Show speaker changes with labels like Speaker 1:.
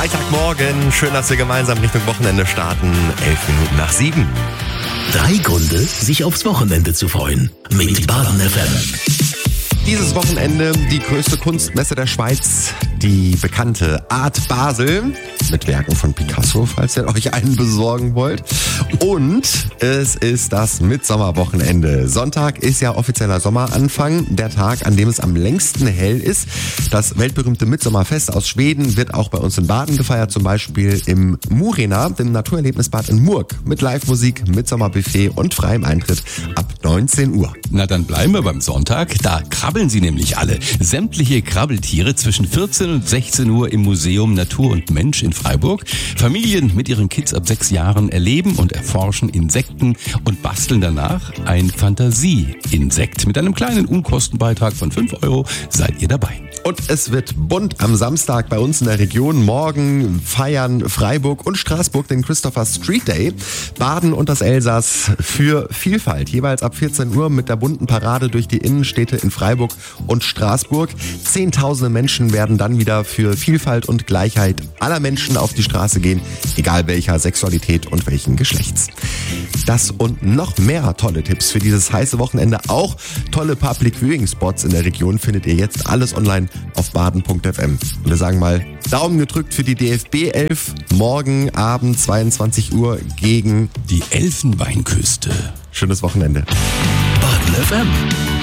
Speaker 1: Freitagmorgen, schön, dass wir gemeinsam Richtung Wochenende starten. 7:11.
Speaker 2: 3 Gründe, sich aufs Wochenende zu freuen. Mit Baden FM.
Speaker 1: Dieses Wochenende die größte Kunstmesse der Schweiz, die bekannte Art Basel, mit Werken von Picasso, falls ihr euch einen besorgen wollt. Und es ist das Mitsommerwochenende. Sonntag ist ja offizieller Sommeranfang, der Tag, an dem es am längsten hell ist. Das weltberühmte Mitsommerfest aus Schweden wird auch bei uns in Baden gefeiert, zum Beispiel im Murena, dem Naturerlebnisbad in Murg, mit Live-Musik, Mitsommerbuffet und freiem Eintritt ab 19 Uhr.
Speaker 3: Na, dann bleiben wir beim Sonntag. Da krabbeln sie nämlich alle. Sämtliche Krabbeltiere zwischen 14 und 16 Uhr im Museum Natur und Mensch in Freiburg. Familien mit ihren Kids ab 6 Jahren erleben und erforschen Insekten und basteln danach ein Fantasie-Insekt. Mit einem kleinen Unkostenbeitrag von 5 € seid ihr dabei.
Speaker 1: Und es wird bunt am Samstag bei uns in der Region. Morgen feiern Freiburg und Straßburg den Christopher Street Day. Baden und das Elsass für Vielfalt. Jeweils ab 14 Uhr mit der bunten Parade durch die Innenstädte in Freiburg und Straßburg. Zehntausende Menschen werden dann wieder für Vielfalt und Gleichheit aller Menschen auf die Straße gehen, egal welcher Sexualität und welchen Geschlechts. Das und noch mehr tolle Tipps für dieses heiße Wochenende, auch tolle Public Viewing Spots in der Region, findet ihr jetzt alles online auf baden.fm. Und wir sagen mal Daumen gedrückt für die DFB 11. Morgen Abend 22 Uhr gegen
Speaker 3: die Elfenbeinküste.
Speaker 1: Schönes Wochenende.
Speaker 2: Baden FM.